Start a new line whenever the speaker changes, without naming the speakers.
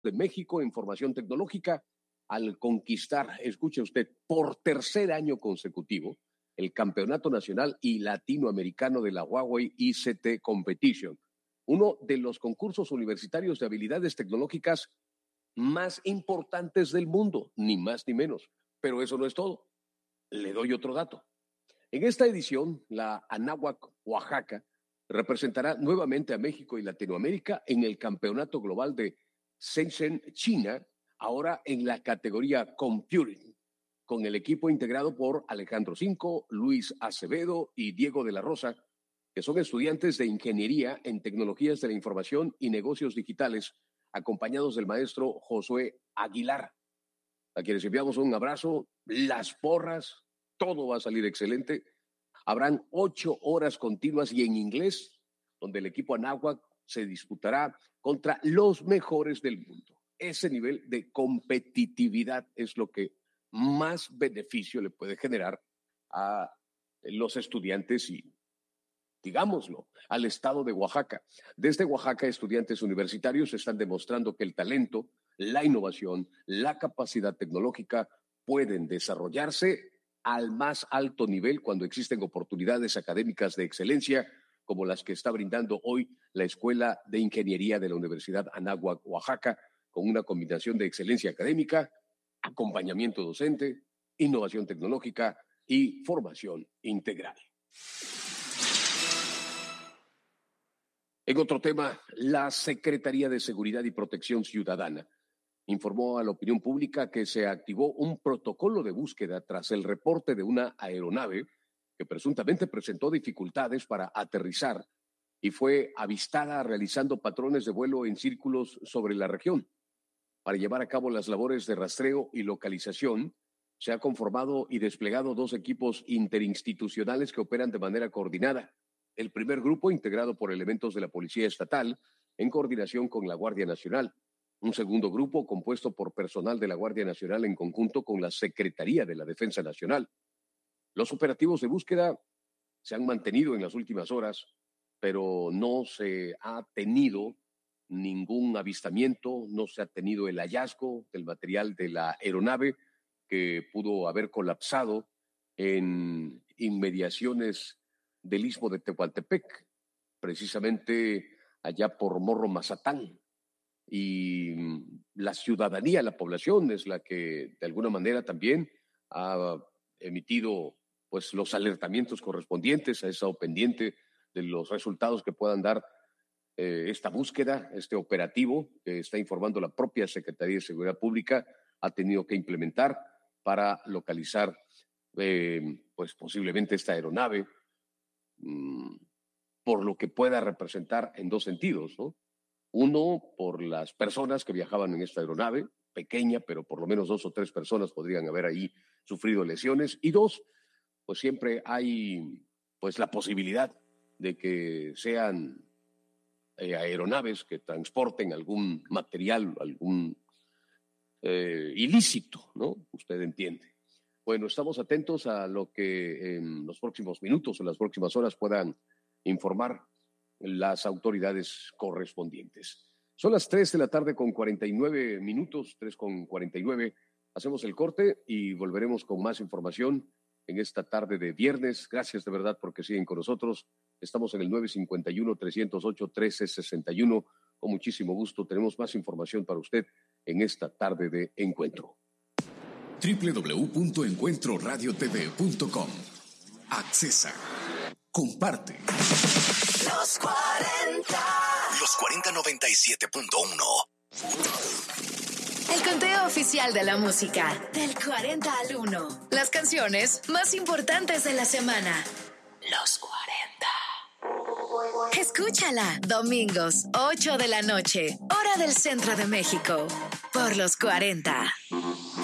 de México en formación tecnológica al conquistar, escuche usted, por tercer año consecutivo, el Campeonato Nacional y Latinoamericano de la Huawei ICT Competition, uno de los concursos universitarios de habilidades tecnológicas más importantes del mundo, ni más ni menos. Pero eso no es todo. Le doy otro dato. En esta edición, la Anáhuac Oaxaca representará nuevamente a México y Latinoamérica en el Campeonato Global de Shenzhen, China, ahora en la categoría Computing, con el equipo integrado por Alejandro Cinco, Luis Acevedo y Diego de la Rosa, que son estudiantes de Ingeniería en Tecnologías de la Información y Negocios Digitales, acompañados del maestro Josué Aguilar, a quienes enviamos un abrazo, las porras, todo va a salir excelente. Habrán 8 horas continuas y en inglés, donde el equipo Anáhuac se disputará contra los mejores del mundo. Ese nivel de competitividad es lo que más beneficio le puede generar a los estudiantes y, digámoslo, al estado de Oaxaca. Desde Oaxaca, estudiantes universitarios están demostrando que el talento, la innovación, la capacidad tecnológica pueden desarrollarse al más alto nivel cuando existen oportunidades académicas de excelencia como las que está brindando hoy la Escuela de Ingeniería de la Universidad Anáhuac, Oaxaca, con una combinación de excelencia académica, acompañamiento docente, innovación tecnológica y formación integral. En otro tema, la Secretaría de Seguridad y Protección Ciudadana informó a la opinión pública que se activó un protocolo de búsqueda tras el reporte de una aeronave que presuntamente presentó dificultades para aterrizar y fue avistada realizando patrones de vuelo en círculos sobre la región. Para llevar a cabo las labores de rastreo y localización, se ha conformado y desplegado 2 equipos interinstitucionales que operan de manera coordinada. El primer grupo, integrado por elementos de la Policía Estatal, en coordinación con la Guardia Nacional. Un segundo grupo, compuesto por personal de la Guardia Nacional en conjunto con la Secretaría de la Defensa Nacional. Los operativos de búsqueda se han mantenido en las últimas horas, pero no se ha tenido ningún avistamiento, no se ha tenido el hallazgo del material de la aeronave que pudo haber colapsado en inmediaciones del Istmo de Tehuantepec, precisamente allá por Morro Mazatán. Y la ciudadanía, la población es la que de alguna manera también ha emitido pues los alertamientos correspondientes, ha estado pendiente de los resultados que puedan dar esta búsqueda, este operativo que está informando la propia Secretaría de Seguridad Pública ha tenido que implementar para localizar pues posiblemente esta aeronave, por lo que pueda representar en 2 sentidos, ¿no? Uno, por las personas que viajaban en esta aeronave, pequeña, pero por lo menos 2 o 3 personas podrían haber ahí sufrido lesiones. Y 2, pues siempre hay pues la posibilidad de que sean aeronaves que transporten algún material, algún ilícito, ¿no? Usted entiende. Bueno, estamos atentos a lo que en los próximos minutos o las próximas horas puedan informar las autoridades correspondientes. Son las 3 de la tarde con 49 minutos, 3:49. Hacemos el corte y volveremos con más información en esta tarde de viernes. Gracias de verdad porque siguen con nosotros. Estamos en el 951-308-1361. Con muchísimo gusto tenemos más información para usted en esta tarde de encuentro.
www.encuentroradiotv.com. Accesa. Comparte.
Los 40.
Los 4097.1.
El conteo oficial de la música. Del 40 al 1. Las canciones más importantes de la semana. Los 40. Escúchala. Domingos, 8 de la noche. Hora del Centro de México. Por los 40.